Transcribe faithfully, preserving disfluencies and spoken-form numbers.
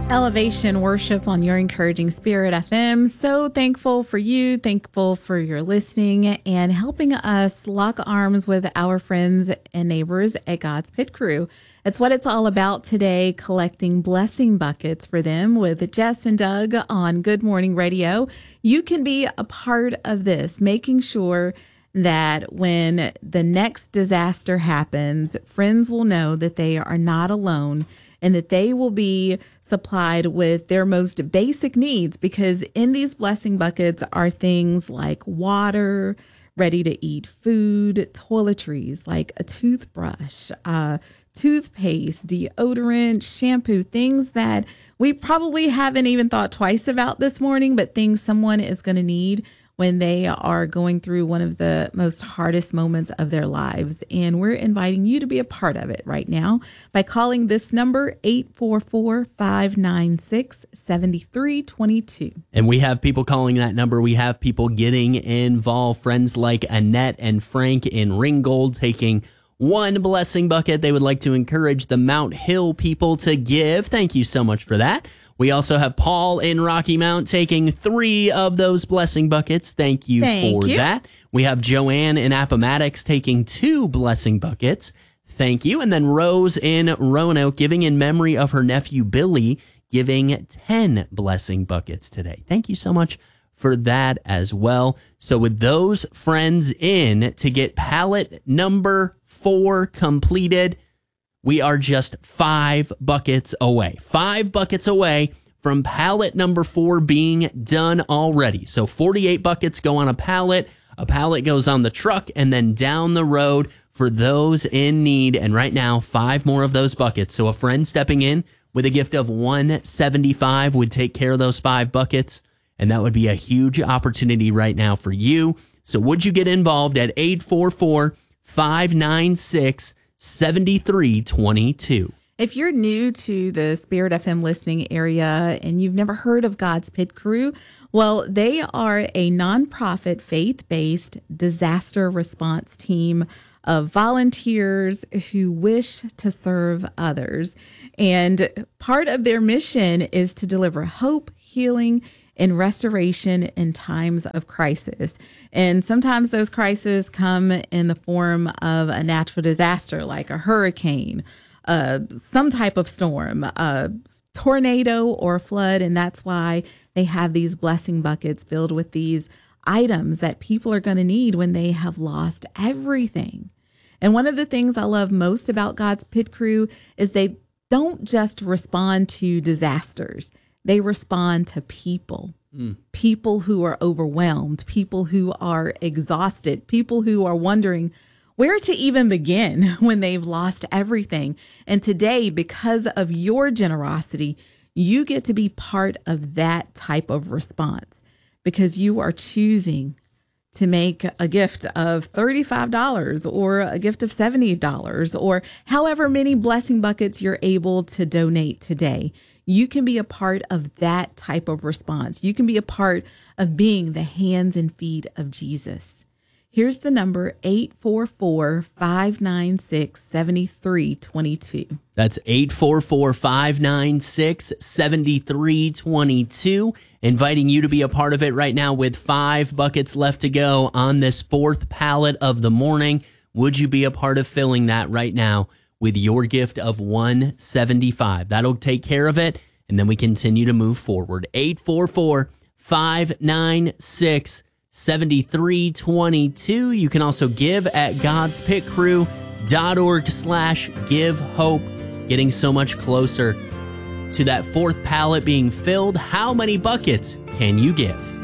Elevation Worship on your Encouraging Spirit F M. So thankful for you, thankful for your listening and helping us lock arms with our friends and neighbors at God's Pit Crew. It's what it's all about today, collecting blessing buckets for them with Jess and Doug on Good Morning Radio. You can be a part of this, making sure that when the next disaster happens, friends will know that they are not alone and that they will be supplied with their most basic needs, because in these blessing buckets are things like water, ready to eat food, toiletries like a toothbrush, uh, toothpaste, deodorant, shampoo, things that we probably haven't even thought twice about this morning, but things someone is going to need when they are going through one of the most hardest moments of their lives. And we're inviting you to be a part of it right now by calling this number, eight four four, five nine six, seven three two two. And we have people calling that number. We have people getting involved. Friends like Annette and Frank in Ringgold taking one blessing bucket. They would like to encourage the Mount Hill people to give. Thank you so much for that. We also have Paul in Rocky Mount taking three of those blessing buckets. Thank you Thank for you. that. We have Joanne in Appomattox taking two blessing buckets. Thank you. And then Rose in Roanoke giving in memory of her nephew Billy, giving ten blessing buckets today. Thank you so much for that as well. So with those friends in to get pallet number four completed, we are just five buckets away. Five buckets away from pallet number four being done already. So forty-eight buckets go on a pallet. A pallet goes on the truck and then down the road for those in need. And right now, five more of those buckets. So a friend stepping in with a gift of one hundred seventy-five dollars would take care of those five buckets. And that would be a huge opportunity right now for you. So would you get involved at eight four four, five nine six, seven three two two? If you're new to the Spirit F M listening area and you've never heard of God's Pit Crew, well, they are a nonprofit, faith-based disaster response team of volunteers who wish to serve others. And part of their mission is to deliver hope, healing, and restoration in times of crisis. And sometimes those crises come in the form of a natural disaster like a hurricane, uh, some type of storm, a tornado or a flood. And that's why they have these blessing buckets filled with these items that people are going to need when they have lost everything. And one of the things I love most about God's Pit Crew is they don't just respond to disasters. They respond to people, mm. people who are overwhelmed, people who are exhausted, people who are wondering where to even begin when they've lost everything. And today, because of your generosity, you get to be part of that type of response because you are choosing to make a gift of thirty-five dollars or a gift of seventy dollars or however many blessing buckets you're able to donate today. You can be a part of that type of response. You can be a part of being the hands and feet of Jesus. Here's the number, eight four four, five nine six, seven three two two. That's eight four four, five nine six, seven three two two. Inviting you to be a part of it right now with five buckets left to go on this fourth pallet of the morning. Would you be a part of filling that right now with your gift of one hundred seventy-five dollars? That'll take care of it, and then we continue to move forward. eight four four, five nine six, seven three two two. You can also give at godspitcrew.org slash give hope. Getting so much closer to that fourth pallet being filled. How many buckets can you give?